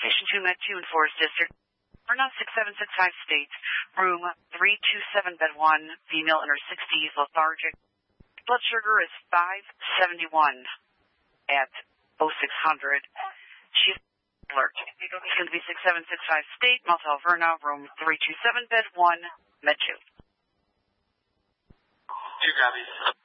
Station 2, Med 2 in Forest District. Verna 6765 states, room 327, bed 1, female in her 60s, lethargic. Blood sugar is 571 at 0600. She's alert. It's going to be 6765 state, Motel Verna, room 327, bed 1, Med 2. 2 copies.